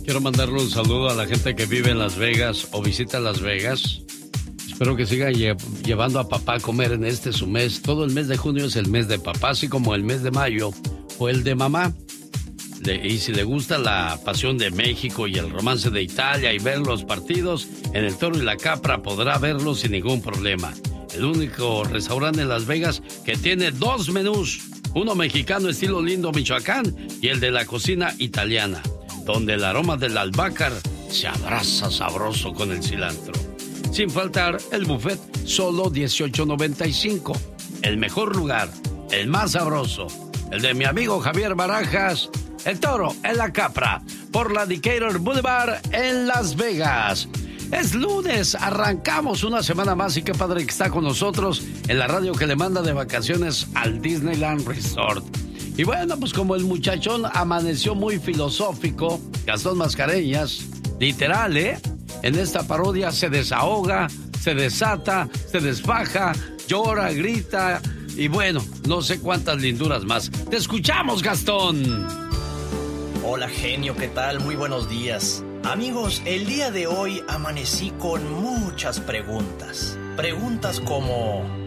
Quiero mandarle un saludo a la gente que vive en Las Vegas o visita Las Vegas. Espero que sigan llevando a papá a comer en su mes. Todo el mes de junio es el mes de papá, así como el mes de mayo fue el de mamá. Y si le gusta la pasión de México y el romance de Italia y ver los partidos, en el Toro y la Capra podrá verlos sin ningún problema. El único restaurante en Las Vegas que tiene 2 menús. Uno mexicano estilo Lindo, Michoacán, y el de la cocina italiana, donde el aroma del albácar se abraza sabroso con el cilantro. Sin faltar el buffet, solo $18.95. El mejor lugar, el más sabroso, el de mi amigo Javier Barajas, el Toro en la Capra, por la Decatur Boulevard en Las Vegas. Es lunes, arrancamos una semana más y qué padre que está con nosotros en la radio que le manda de vacaciones al Disneyland Resort. Y bueno, pues como el muchachón amaneció muy filosófico, Gastón Mascareñas, literal, en esta parodia se desahoga, se desata, se desfaja, llora, grita y bueno, no sé cuántas linduras más. ¡Te escuchamos, Gastón! Hola, genio, ¿qué tal? Muy buenos días. Amigos, el día de hoy amanecí con muchas preguntas. Preguntas como...